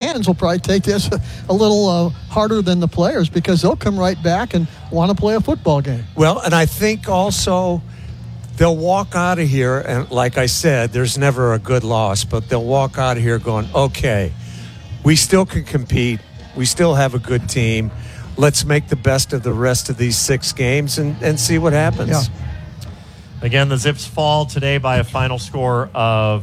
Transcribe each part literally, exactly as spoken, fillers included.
fans will probably take this a, a little uh, harder than the players because they'll come right back and want to play a football game. Well, and I think also they'll walk out of here, and like I said, there's never a good loss, but they'll walk out of here going, okay, we still can compete. We still have a good team. Let's make the best of the rest of these six games and, and see what happens. Yeah. Again, the Zips fall today by a final score of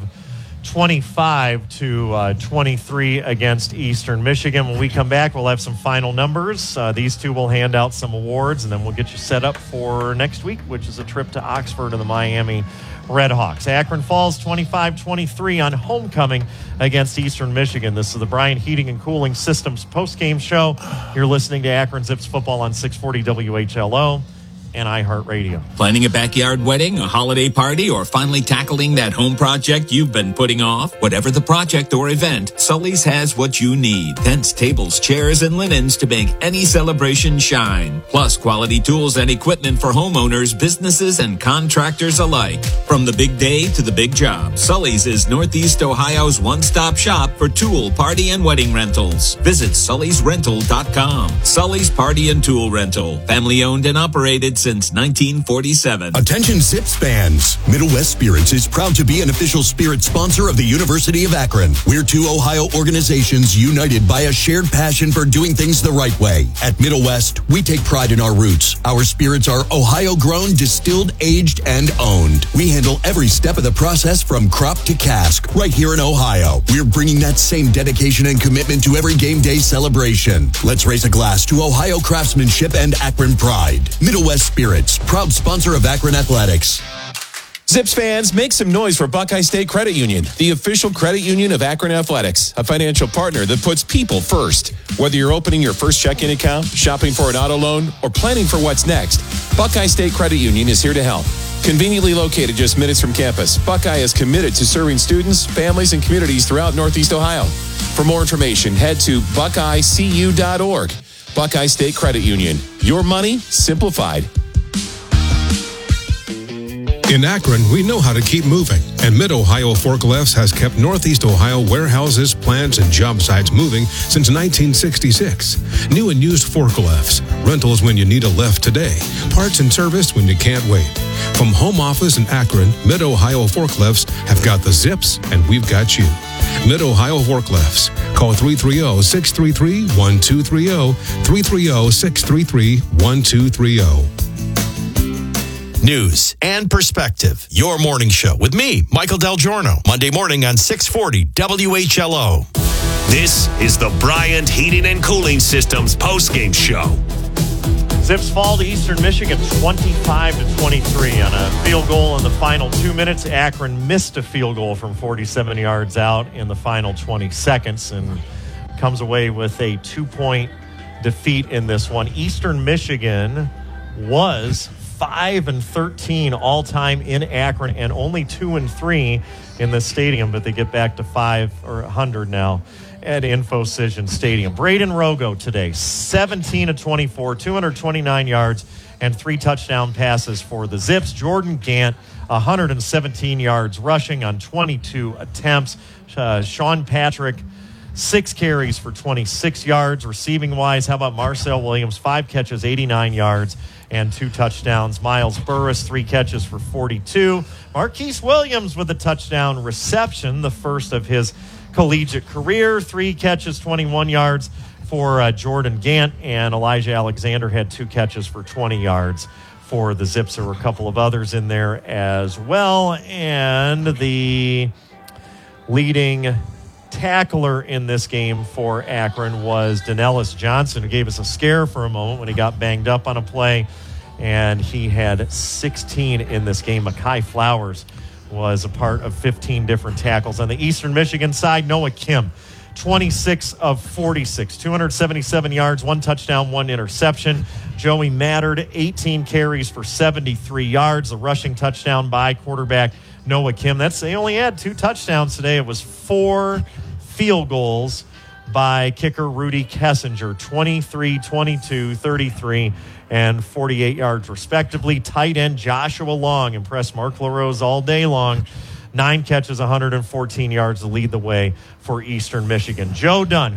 twenty-five to uh, twenty-three against Eastern Michigan. When we come back, we'll have some final numbers. Uh, these two will hand out some awards, and then we'll get you set up for next week, which is a trip to Oxford and the Miami Redhawks. Akron falls twenty-five twenty-three on homecoming against Eastern Michigan. This is the Bryant Heating and Cooling Systems postgame show. You're listening to Akron Zips football on six forty W H L O and iHeartRadio. Planning a backyard wedding, a holiday party, or finally tackling that home project you've been putting off? Whatever the project or event, Sully's has what you need. Tents, tables, chairs, and linens to make any celebration shine. Plus quality tools and equipment for homeowners, businesses, and contractors alike. From the big day to the big job, Sully's is Northeast Ohio's one-stop shop for tool, party, and wedding rentals. Visit sullys rental dot com. Sully's Party and Tool Rental. Family owned and operated since nineteen forty-seven. Attention Zips fans. Middle West Spirits is proud to be an official spirit sponsor of the University of Akron. We're two Ohio organizations united by a shared passion for doing things the right way. At Middle West, we take pride in our roots. Our spirits are Ohio-grown, distilled, aged, and owned. We handle every step of the process from crop to cask right here in Ohio. We're bringing that same dedication and commitment to every game day celebration. Let's raise a glass to Ohio craftsmanship and Akron pride. Middle West Spirits, proud sponsor of Akron Athletics. Zips fans, make some noise for Buckeye State Credit Union, the official credit union of Akron Athletics, a financial partner that puts people first. Whether you're opening your first checking account, shopping for an auto loan, or planning for what's next, Buckeye State Credit Union is here to help. Conveniently located just minutes from campus, Buckeye is committed to serving students, families, and communities throughout Northeast Ohio. For more information, head to buckeye c u dot org. Buckeye State Credit Union. Your money simplified. In Akron, we know how to keep moving, and Mid-Ohio Forklifts has kept Northeast Ohio warehouses, plants, and job sites moving since nineteen sixty-six. New and used forklifts, rentals when you need a lift today, parts and service when you can't wait. From home office in Akron, Mid-Ohio Forklifts have got the zips, and we've got you. Mid-Ohio Forklifts. Call three three zero, six three three, one two three zero, three three zero, six three three, one two three zero. News and perspective. Your morning show with me, Michael Del Giorno, Monday morning on six forty W H L O. This is the Bryant Heating and Cooling Systems postgame show. Zips fall to Eastern Michigan twenty-five to twenty-three on a field goal in the final two minutes. Akron missed a field goal from forty-seven yards out in the final twenty seconds and comes away with a two-point defeat in this one. Eastern Michigan was five and thirteen all-time in Akron and only two and three in the stadium, but they get back to five or one hundred now at InfoCision Stadium. Braden Rogo today, seventeen of twenty-four, two hundred twenty-nine yards and three touchdown passes for the Zips. Jordan Gant, one hundred seventeen yards rushing on twenty-two attempts. Uh, Sean Patrick, six carries for twenty-six yards. Receiving-wise, how about Marcel Williams, five catches, eighty-nine yards, and two touchdowns. Miles Burris, three catches for forty-two. Marquise Williams with a touchdown reception, the first of his collegiate career. Three catches, twenty-one yards for uh, Jordan Gant, and Elijah Alexander had two catches for twenty yards for the Zips. There were a couple of others in there as well, and the leading tackler in this game for Akron was Danellis Johnson, who gave us a scare for a moment when he got banged up on a play, and he had sixteen in this game. Mekhi Flowers was a part of fifteen different tackles. On the Eastern Michigan side, Noah Kim, twenty-six of forty-six, two hundred seventy-seven yards, one touchdown, one interception. Joey Mattard, eighteen carries for seventy-three yards, a rushing touchdown by quarterback Noah Kim. That's, they only had two touchdowns today. It was four field goals by kicker Rudy Kessinger, twenty-three, twenty-two, thirty-three, and forty-eight yards respectively. Tight end Joshua Long impressed Mark LaRose all day long. Nine catches, one hundred fourteen yards to lead the way for Eastern Michigan. Joe Dunn,